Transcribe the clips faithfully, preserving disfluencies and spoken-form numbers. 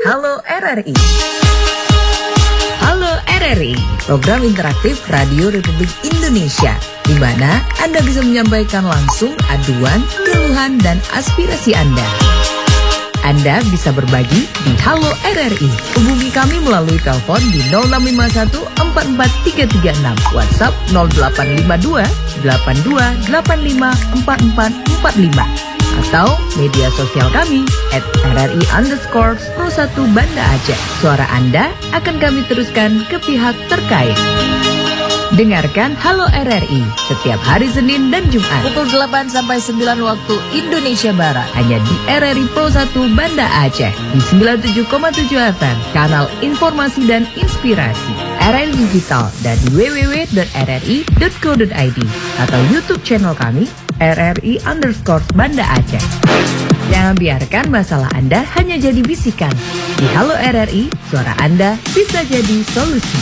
Halo R R I. Halo R R I, program interaktif Radio Republik Indonesia, di mana Anda bisa menyampaikan langsung aduan, keluhan, dan aspirasi Anda. Anda bisa berbagi di Halo R R I. Hubungi kami melalui telepon di nol enam lima satu empat empat tiga tiga enam, WhatsApp nol delapan lima dua delapan dua delapan lima empat empat empat lima, atau media sosial kami at R R I underscore pro satu Banda Aceh. Suara Anda akan kami teruskan ke pihak terkait. Dengarkan Halo R R I setiap hari Senin dan Jumat pukul delapan sampai sembilan waktu Indonesia Barat, hanya di R R I Pro satu Banda Aceh di sembilan puluh tujuh koma tujuh F M, kanal informasi dan inspirasi R R I Digital, dan di w w w dot r r i dot co dot i d atau YouTube channel kami R R I underscore Banda Aceh. Jangan biarkan masalah Anda hanya jadi bisikan. Di Halo R R I, suara Anda bisa jadi solusi.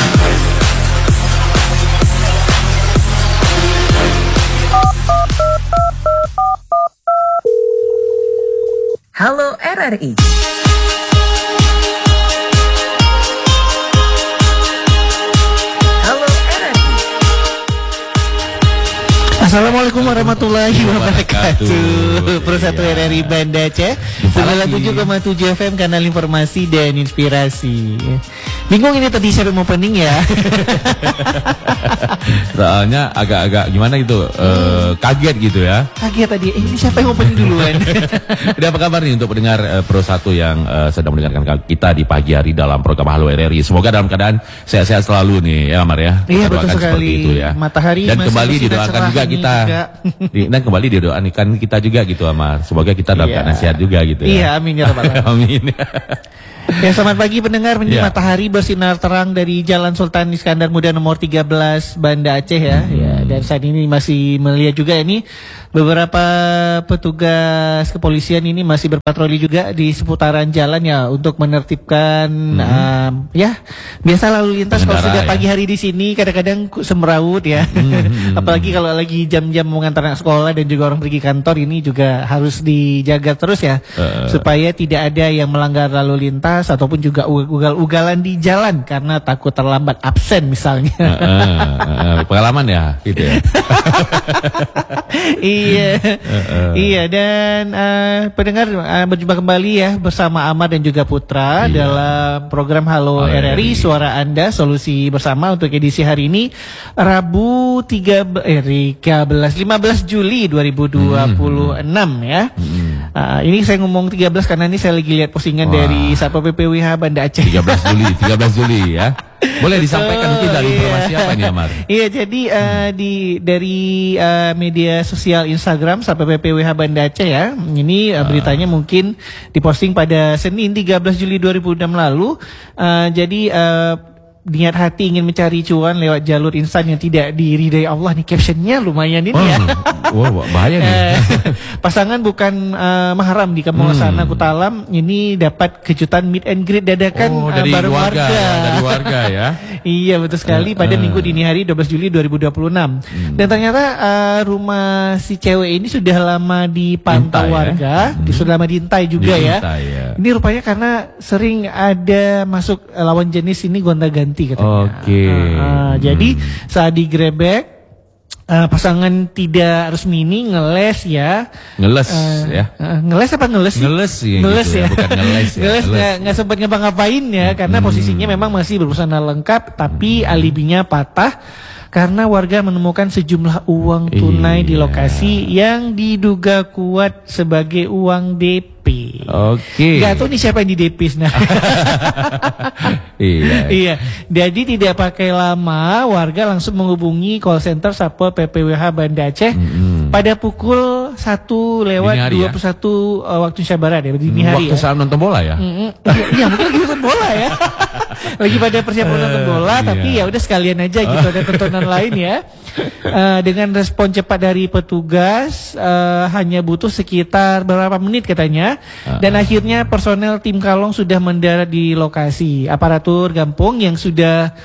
Halo R R I. Halo R R I. Assalamualaikum warahmatullahi wabarakatuh. Pro satu R R I Banda Aceh sembilan puluh tujuh koma tujuh F M, kanal informasi dan inspirasi. Bingung ini tadi siapa yang mau opening ya? Soalnya agak-agak gimana gitu, hmm. uh, kaget gitu ya. Kaget tadi, eh, ini siapa yang opening duluan? Udah apa kabar nih untuk pendengar uh, Pro satu yang uh, sedang mendengarkan kita di pagi hari dalam program Halo R R I. Semoga dalam keadaan sehat-sehat selalu nih ya Mar ya. Iya, betul sekali. Itu ya. Matahari dan kembali didoakan juga kita. Juga. Di, dan kembali didoakan kita juga gitu Amar. Semoga kita dapat iya. nasihat juga gitu ya. Iya, amin ya rabbal alamin. Amin. Ya, selamat pagi pendengar. Ini ya. Matahari bersinar terang dari Jalan Sultan Iskandar Muda nomor tiga belas Banda Aceh ya. Hmm. Ya, dan saat ini masih melihat juga ini beberapa petugas kepolisian ini masih berpatroli juga di seputaran jalan ya untuk menertibkan hmm. um, ya biasa lalu lintas kalau sudah pagi hari di sini kadang-kadang semeraut ya. Hmm. Apalagi kalau lagi jam-jam mengantar anak sekolah dan juga orang pergi kantor, ini juga harus dijaga terus ya uh. supaya tidak ada yang melanggar lalu lintas ataupun juga ugal-ugalan di jalan karena takut terlambat absen misalnya. Uh, uh, uh, pengalaman ya gitu ya. Iya, uh, uh. iya dan uh, pendengar uh, berjumpa kembali ya bersama Amar dan juga Putra iya. dalam program Halo, Halo R R I, suara Anda, solusi bersama untuk edisi hari ini Rabu tiga belas lima belas Juli dua ribu dua puluh enam hmm. ya. Hmm. Uh, ini saya ngomong tiga belas karena ini saya lagi lihat postingan Wah. dari Satpol P P W H Banda Aceh. tiga belas Juli, tiga belas Juli ya. Boleh disampaikan mungkin dari informasi iya. apa nih Amar? Iya, jadi uh, hmm. di dari uh, media sosial Instagram Satpol P P W H Banda Aceh ya. Ini uh, beritanya uh. mungkin diposting pada Senin tiga belas Juli dua ribu enam lalu. Uh, jadi uh, niat hati ingin mencari cuan lewat jalur instan yang tidak diridai Allah. Nih captionnya lumayan ini oh, ya. Wow, bahaya nih. Pasangan bukan uh, mahram di Kampung Sana hmm. Kutalam ini dapat kejutan meet and greet dadakan oh, dari uh, bareng warga, warga. Ya, dari warga ya. Iya betul sekali pada uh, Minggu dini hari dua belas Juli dua ribu dua puluh enam. Hmm. Dan ternyata uh, rumah si cewek ini sudah lama dipantau Intai, warga, ya? hmm. sudah lama diintai juga diintai, ya. ya. Ini rupanya karena sering ada masuk uh, lawan jenis ini gonta-ganti. Katanya. Oke. Okay. Uh, uh, hmm. Jadi saat digrebek uh, pasangan tidak resmi ini ngeles ya. Ngeles uh, ya. Uh, ngeles apa ngeles sih? Ngeles ya. Ngeles gitu ya. ya. Bukan ngeles ya. Ngeles nggak nggak sempat ngapa-ngapain ya karena hmm. posisinya memang masih berbusana lengkap tapi hmm. alibinya patah karena warga menemukan sejumlah uang tunai iya. di lokasi yang diduga kuat sebagai uang D P. Oke. Gak tahu nih siapa yang di D P nah. Iya. Iya. Jadi tidak pakai lama, warga langsung menghubungi call center Satpol P P W H Banda Aceh mm-hmm. pada pukul satu lewat dua puluh satu ya? uh, waktu Indonesia Barat ya, dini hari. Waktu ya. saat nonton bola ya? Mm-hmm. Iya, mungkin lagi nonton bola ya. Lagi pada persiapan nonton bola, uh, tapi iya. ya udah sekalian aja gitu ada tontonan lain ya. Uh, dengan respon cepat dari petugas uh, hanya butuh sekitar beberapa menit katanya. Uh-uh. Dan akhirnya personel tim Kalong sudah mendarat di lokasi. Aparatur Gampung yang sudah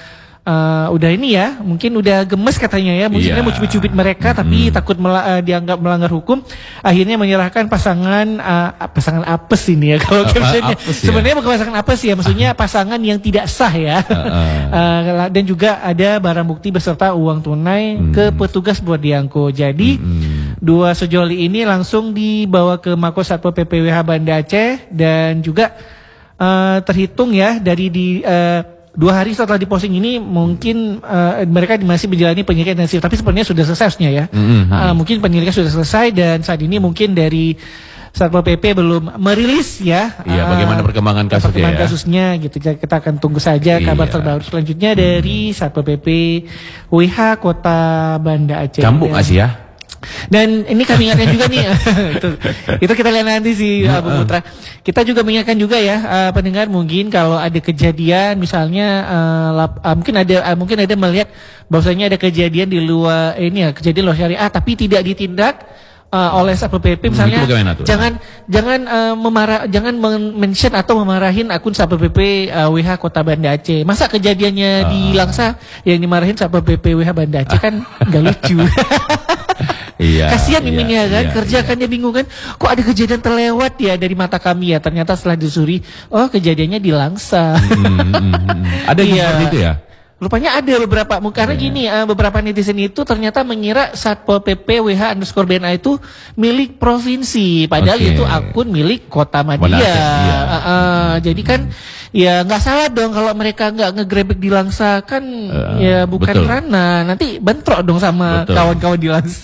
uh, udah ini ya, mungkin udah gemes katanya ya, mungkin Iya. mau cubit-cubit mereka, tapi Mm-mm. takut mela- uh, dianggap melanggar hukum, akhirnya menyerahkan pasangan uh, pasangan apes ini ya kalau Apa, captionnya. apes ya? Sebenarnya bukan pasangan apes ya, maksudnya pasangan yang tidak sah ya. Uh, dan juga ada barang bukti beserta uang tunai Hmm. ke petugas buat diangkut. Jadi Mm-mm. dua sejoli ini langsung dibawa ke Mako Satpol P P W H Banda Aceh dan juga uh, terhitung ya dari di uh, dua hari setelah diposting ini mungkin uh, mereka masih menjalani penyelidikan intensif, tapi sebenarnya sudah selesai harusnya ya. Mm-hmm. Uh, mungkin penyelidikan sudah selesai dan saat ini mungkin dari Satpol P P belum merilis ya. Iya, uh, bagaimana perkembangan kasusnya perkembangan ya? kasusnya gitu. Jadi kita akan tunggu saja kabar Iya. terbaru selanjutnya dari Satpol P P W H Kota Banda Aceh. Cambuk Dan- nggak sih ya? Dan ini kami ingatkan juga nih, itu, itu kita lihat nanti sih uh, Bung Putra. Kita juga mengingatkan juga ya uh, pendengar, mungkin kalau ada kejadian misalnya uh, lap, uh, mungkin ada uh, mungkin ada melihat bahwasanya ada kejadian di luar eh, ini ya kejadian luar syariah tapi tidak ditindak uh, oleh Satpol P P misalnya, itu bagaimana tuh? jangan jangan uh, memarah jangan men-mention atau memarahin akun Satpol P P uh, W H Kota Banda Aceh. Masa kejadiannya di Langsa yang dimarahin Satpol P P W H Banda Aceh kan nggak lucu. Iya. Kasihan iya, Mimin ya kan, iya, kerja iya. kan dia bingung kan, kok ada kejadian terlewat ya dari mata kami ya, ternyata setelah disuri, oh kejadiannya di Langsa. Hmm, hmm, hmm. Ada yang Iya. seperti itu ya? Rupanya ada beberapa, karena Iya. gini, uh, beberapa netizen itu ternyata mengira Satpol P P W H underscore B N A itu milik provinsi, padahal Oke. itu akun milik Kota Madia. Banda Aceh, iya. Uh, uh, jadi kan ya nggak salah dong kalau mereka nggak ngegrebek di Langsa kan, Uh, ya bukan betul. ranah, nanti bentrok dong sama Betul. kawan-kawan di Langsa.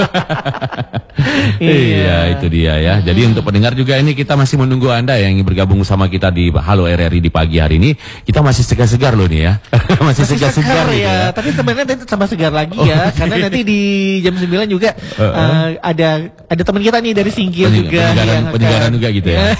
Iya, itu dia ya. Jadi untuk pendengar juga ini kita masih menunggu Anda yang ingin bergabung sama kita di Halo R R I di pagi hari ini. Kita masih segar-segar loh nih ya. masih Masih segar-segar segar gitu ya, ya. tapi sebenarnya nanti tambah segar lagi Oh, ya, oke. karena nanti di jam sembilan juga Uh, uh. uh, ada ada teman kita nih dari Singkil Penyeng- juga penyegaran, yang akan- penyegaran juga gitu ya.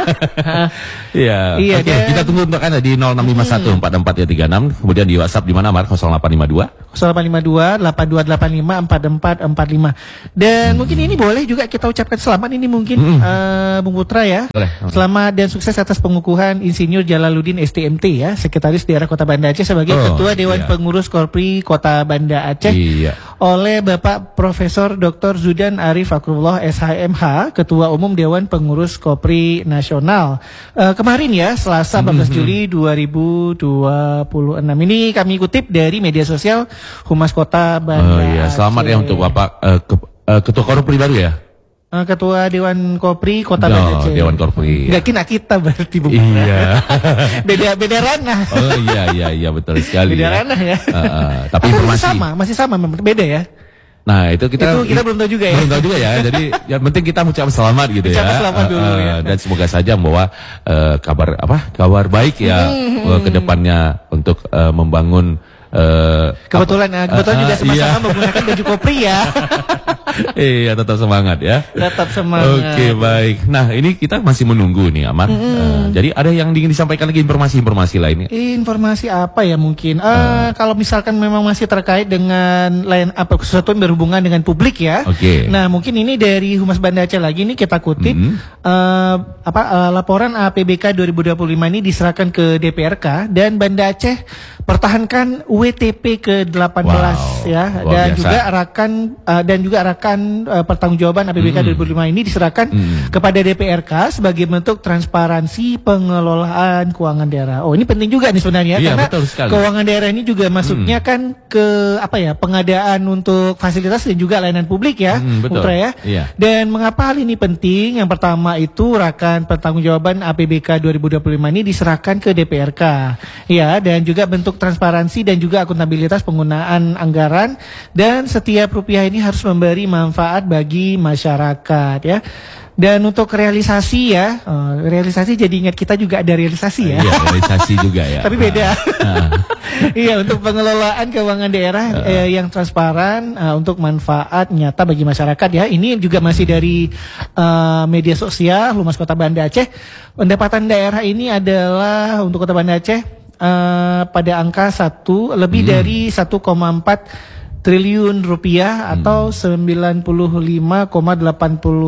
Iya. Iya, Oke, dan- kita tunggu untuk Anda di nol enam lima satu empat empat tiga enam, kemudian di WhatsApp di mana Mar nol delapan lima dua. nol delapan lima dua delapan dua delapan lima empat empat empat lima. Dan mungkin ini boleh juga kita ucapkan selamat ini mungkin eh, Bung Putra ya. Boleh. Selamat dan sukses atas pengukuhan Insinyur Jalaluddin S T M T ya, Sekretaris Daerah Kota Banda Aceh sebagai Oh, Ketua Dewan iya. Pengurus Korpri Kota Banda Aceh. Iya. Oleh Bapak Profesor Doktor Zudan Arif Fakrullah S H M H, Ketua Umum Dewan Pengurus Kopri Nasional. Eh, kemarin ya, Selasa empat belas Juli dua ribu dua puluh enam. Ini kami kutip dari media sosial Humas Kota Banda Oh iya, selamat ya Aceh. untuk Bapak eh, ke- eh, Ketua Korpri baru ya. Eh, Ketua Dewan Kopri Kota No, Banda Aceh. Dewan Korpri. Nggak kena kita berarti Bu. Iya. beda beda ranah. Oh iya iya iya betul sekali. Beda ya. ranah ya. Eh, eh, tapi Atau informasi. masih sama, masih sama, memang beda ya. Nah itu kita Itu kita belum tahu juga ya. Belum tahu juga ya. Jadi yang penting kita mengucap selamat gitu ya. Ucapkan selamat dulu, Eh, eh, ya. Dan semoga saja membawa eh, kabar apa? Kabar baik ya eh, ke depannya untuk eh, membangun. eh, Kebetulan, apa- eh, kebetulan eh, juga eh, sama-sama iya. menggunakan baju Kopri ya. Iya tetap semangat ya. Tetap semangat. Oke baik. Nah ini kita masih menunggu nih Amar. Eh, jadi ada yang ingin disampaikan lagi informasi-informasi lainnya. Informasi apa ya mungkin? Eh kalau misalkan memang masih terkait dengan lain apa sesuatu yang berhubungan dengan publik ya. Oke. Nah mungkin ini dari Humas Banda Aceh lagi nih kita kutip Mhm. eh, apa eh, laporan A P B K dua ribu dua puluh lima ini diserahkan ke D P R K dan Banda Aceh pertahankan W T P ke delapan belas Wow, ya, luar dan biasa. juga rakan eh, dan juga rakan eh, pertanggungjawaban A P B K Mhm. dua ribu dua puluh lima ini diserahkan Mhm. kepada D P R K sebagai bentuk transparansi pengelolaan keuangan daerah. Oh ini penting juga nih sebenarnya Iya, karena betul sekali. keuangan daerah ini juga masuknya kan ke apa ya pengadaan untuk fasilitas dan juga layanan publik ya, Hmm, betul. Putra ya. Iya. Dan mengapa hal ini penting? Yang pertama itu rakan pertanggungjawaban A P B K dua ribu dua puluh lima ini diserahkan ke D P R K. Ya, dan juga bentuk transparansi dan juga akuntabilitas penggunaan anggaran dan setiap rupiah ini harus memberi manfaat bagi masyarakat ya. Dan untuk realisasi ya, eh, realisasi jadi ingat kita juga ada realisasi ya. Iya realisasi juga ya. Tapi beda. Nah. Iya untuk pengelolaan keuangan daerah eh, yang transparan eh, untuk manfaat nyata bagi masyarakat ya. Ini juga masih dari eh, media sosial Humas Kota Banda Aceh. Pendapatan daerah ini adalah untuk Kota Banda Aceh eh, pada angka satu lebih Hmm. dari satu koma empat triliun rupiah atau sembilan puluh lima koma delapan puluh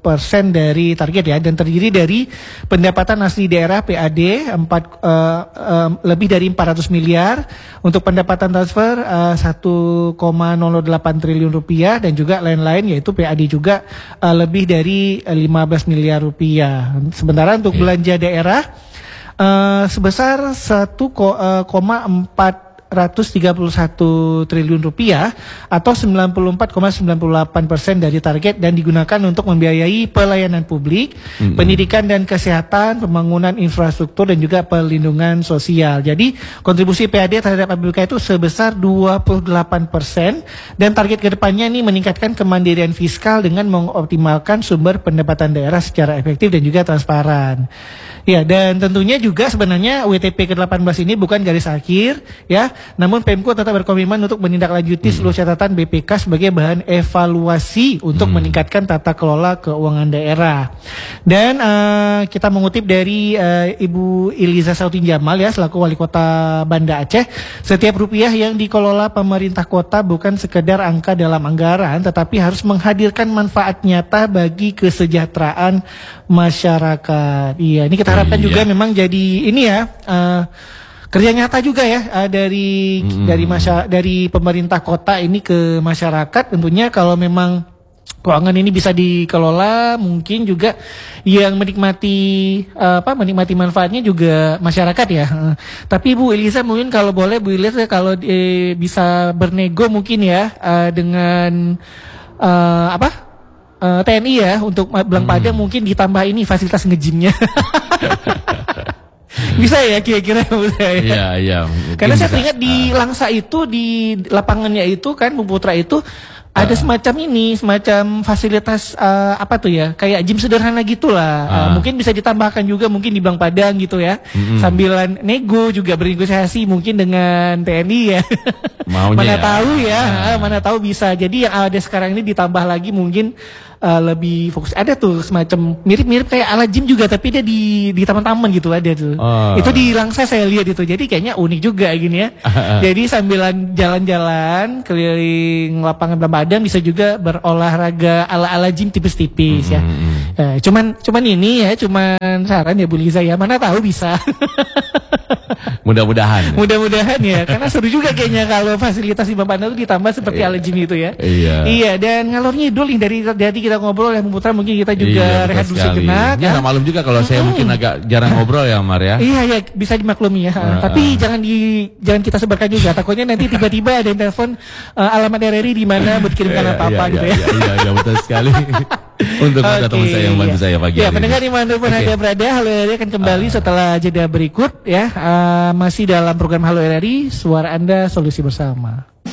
persen dari target ya, dan terdiri dari pendapatan asli daerah P A D empat uh, uh, lebih dari empat ratus miliar, untuk pendapatan transfer uh, satu koma nol delapan triliun rupiah, dan juga lain-lain yaitu P A D juga uh, lebih dari uh, lima belas miliar rupiah. Sementara untuk belanja daerah uh, sebesar satu koma empat ratus tiga puluh satu triliun rupiah atau sembilan puluh empat koma sembilan puluh delapan persen dari target, dan digunakan untuk membiayai pelayanan publik, mm-hmm. pendidikan dan kesehatan, pembangunan infrastruktur, dan juga perlindungan sosial. Jadi kontribusi P A D terhadap A P B K itu sebesar dua puluh delapan persen, dan target kedepannya ini meningkatkan kemandirian fiskal dengan mengoptimalkan sumber pendapatan daerah secara efektif dan juga transparan. Ya, dan tentunya juga sebenarnya W T P ke delapan belas ini bukan garis akhir ya, namun Pemko tetap berkomitmen untuk menindaklanjuti hmm. seluruh catatan B P K sebagai bahan evaluasi untuk hmm. meningkatkan tata kelola keuangan daerah. Dan uh, kita mengutip dari uh, Ibu Iliza Sautin Jamal ya, selaku Wali Kota Banda Aceh, setiap rupiah yang dikelola pemerintah kota bukan sekedar angka dalam anggaran, tetapi harus menghadirkan manfaat nyata bagi kesejahteraan masyarakat. Iya, ini kita harapkan iya. juga memang jadi ini ya, uh, kerja nyata juga ya uh, dari hmm. dari masya, dari pemerintah kota ini ke masyarakat. Tentunya kalau memang keuangan ini bisa dikelola, mungkin juga yang menikmati uh, apa menikmati manfaatnya juga masyarakat ya. Uh, tapi Bu Eliza mungkin kalau boleh Bu Eliza kalau eh, bisa bernego mungkin ya uh, dengan uh, apa? Uh, T N I ya, untuk Belang Padang hmm. mungkin ditambah ini fasilitas nge-gymnya. Bisa ya kira-kira ya. Iya, iya. Karena saya ingat di Langsa itu, di lapangannya itu kan Bung Putra itu ada uh. semacam ini, semacam fasilitas uh, apa tuh ya, kayak gym sederhana gitulah. Uh. Uh, mungkin bisa ditambahkan juga mungkin di Belang Padang gitu ya. Mm-hmm. Sambilan nego juga bernegosiasi mungkin dengan T N I ya. Maunya mana ya. tahu ya, uh. mana tahu bisa. Jadi yang ada sekarang ini ditambah lagi mungkin uh, lebih fokus. Ada tuh semacam mirip-mirip kayak ala gym juga, tapi dia di di taman-taman gitu ada tuh. Uh. Itu di Langsa saya lihat itu. Jadi kayaknya unik juga gini ya. Uh. Jadi sambilan jalan-jalan keliling lapangan Belang Padang bisa juga berolahraga ala-ala gym tipis-tipis mm-hmm. ya. Uh, cuman cuman ini ya, cuman saran ya Bu Liza ya. Mana tahu bisa. Mudah-mudahan. Mudah-mudahan ya, karena seru juga kayaknya kalau fasilitas di Belang Padang itu ditambah seperti ala gym itu ya. Iya. Iya, dan ngalor ngidul nih dari dari kita ngobrol ya, Putra, mungkin kita juga iya, rehat dulu sejenak. Ya, ya. Malum juga kalau hmm. saya mungkin agak jarang ngobrol ya, Mar ya. Iya, ya, bisa dimaklumi ya. Uh, Tapi uh. jangan di jangan kita sebarkan juga. Takutnya nanti tiba-tiba ada yang telepon uh, alamat R R I di mana buat kirimkan iya, apa-apa iya, gitu iya, ya. Iya, iya, iya, betul sekali. Untuk okay, teman saya yang bantu iya. saya pagi ya, hari pendengar dimanapun okay. Anda berada, Halo R R I akan kembali uh. setelah jeda berikut ya. Uh, masih dalam program Halo R R I, suara Anda, solusi bersama.